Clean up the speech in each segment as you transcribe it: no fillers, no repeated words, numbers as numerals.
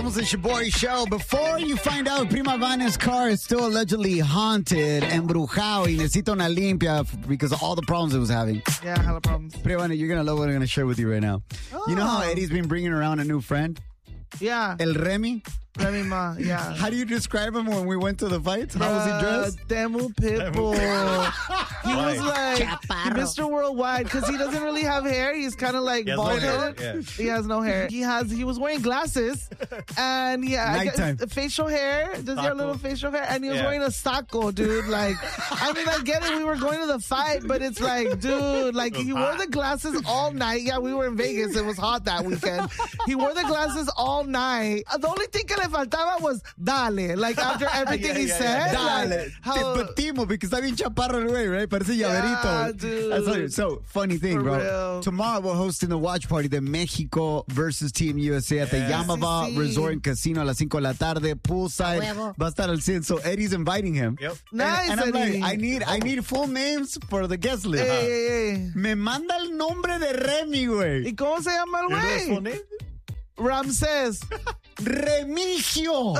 Somos the Shaboy Show. Before you find out, Prima Vana's car is still allegedly haunted, embrujado, y necesita una limpia because of all the problems it was having. Yeah, hella problems. Prima Vana, you're going to love what I'm going to share with you right now. Oh. You know how Eddie's been bringing around a new friend? Yeah. El Remy? Remy Ma, yeah. How do you describe him when we went to the fights? How was he dressed? Demu Pitbull. He was like Chaparro. Mr. Worldwide because he doesn't really have hair. He's kind of like bald headed. Yeah. He has no hair. He was wearing glasses and Nighttime. facial hair. Does he have little facial hair? And he was wearing a saco, dude. Like, I mean, I get it. We were going to the fight, but it's like, dude, like he wore the glasses all night. Yeah, we were in Vegas. It was hot that weekend. He wore the glasses all night. The only thing que le faltaba was dale. Like after everything he said. Dale. Like, how, Te patimos because está bien chaparro el güey, right? Parece llaverito. dude. That's like, so, funny thing, For bro. real. Tomorrow we're hosting the watch party, the Mexico versus Team USA at the Yamava Sí. Resort and Casino a las 5 de la tarde, poolside. Huevo. Va a estar al 100. So Eddie's inviting him. Yep. nice, And I'm Eddie. like, I need full names for the guest list. Hey. Me manda el nombre de Remy, güey. ¿Y cómo se llama el You know his full güey? name? Ramsés. Remigio.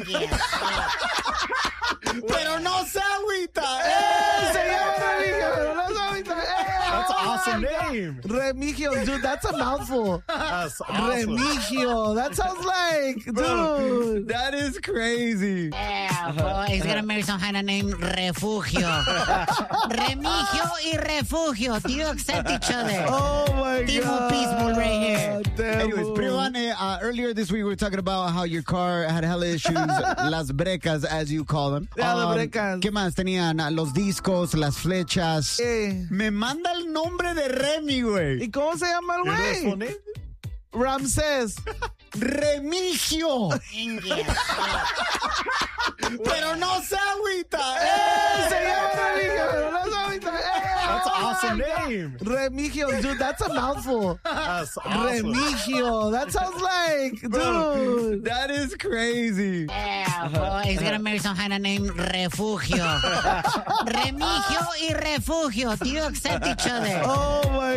Pero no se agüita. Se llama Remigio. No sabes. That's an awesome name. Remigio, dude, that's a mouthful. That's awesome. Remigio. That sounds like, dude. That is crazy. Yeah, boy, he's gonna marry some kind of name Refugio. Remigio y Refugio. Do you accept each other? Oh my Timo God. Peaceful right here. Anyways, Privane, earlier this week we were talking about how your car had hella issues, las brecas as you call them. Yeah, las brecas. ¿Qué más? Tenían los discos, las flechas. Eh. Me manda el nombre de Remy, güey. ¿Y cómo se llama el You know his full güey? name? Ramsés. Remigio. Pero no se agüita. Se llama Remigio. No sabes. That's an awesome name. Remigio, dude, that's a mouthful. That's awesome. Remigio. That sounds like, dude. That is crazy. Yeah, boy, he's gonna marry some kind of name Refugio. Remigio y Refugio. Do you accept each other? Oh my